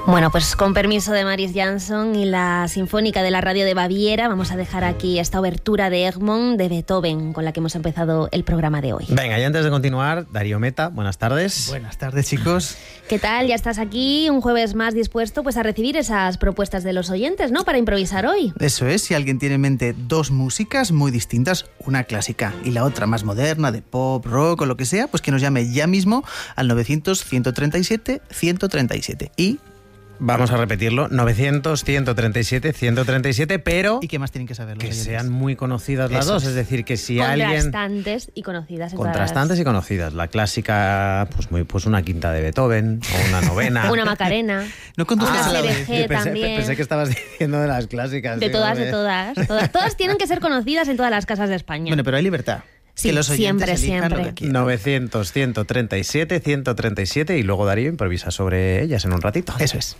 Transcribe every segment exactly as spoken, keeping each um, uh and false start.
Bueno, pues con permiso de Maris Jansson y la Sinfónica de la Radio de Baviera, vamos a dejar aquí esta obertura de Egmont de Beethoven con la que hemos empezado el programa de hoy. Venga, y antes de continuar, Darío Meta, buenas tardes. Buenas tardes, chicos. ¿Qué tal? Ya estás aquí un jueves más dispuesto pues a recibir esas propuestas de los oyentes, ¿no? Para improvisar hoy. Eso es, si alguien tiene en mente dos músicas muy distintas, una clásica y la otra más moderna, de pop, rock o lo que sea, pues que nos llame ya mismo al novecientos, ciento treinta y siete, ciento treinta y siete. Y... vamos a repetirlo, novecientos, ciento treinta y siete, ciento treinta y siete, pero... ¿Y qué más tienen que saber los que oyentes? sean muy conocidas las Eso dos, es. es decir, que si alguien... Contrastantes y conocidas. En Contrastantes y conocidas. La clásica, pues muy pues una quinta de Beethoven, o una novena. Una Macarena. No conduzcas Ah, a la C B vez. G pensé, también. pensé que estabas diciendo de las clásicas. De digo, todas, de- de todas, todas. Todas tienen que ser conocidas en todas las casas de España. Bueno, pero hay libertad. Sí, que los oyentes siempre, elijan siempre. lo que quieran. novecientos, ciento treinta y siete, ciento treinta y siete y luego Darío improvisa sobre ellas en un ratito. Eso es.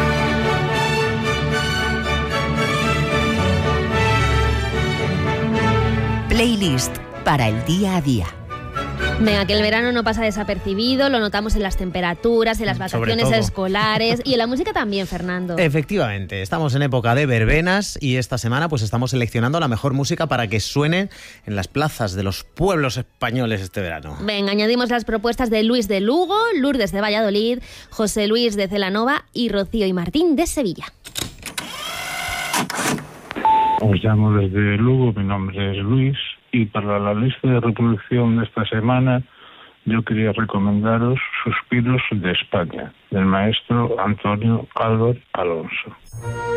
Playlist para el día a día. Venga, que el verano no pasa desapercibido, lo notamos en las temperaturas, en las Sobre vacaciones todo. escolares y en la música también, Fernando. Efectivamente, estamos en época de verbenas y esta semana pues estamos seleccionando la mejor música para que suene en las plazas de los pueblos españoles este verano. Venga, añadimos las propuestas de Luis de Lugo, Lourdes de Valladolid, José Luis de Celanova y Rocío y Martín de Sevilla. Os llamo desde Lugo, mi nombre es Luis, y para la lista de reproducción de esta semana yo quería recomendaros Suspiros de España, del maestro Antonio Álvar Alonso.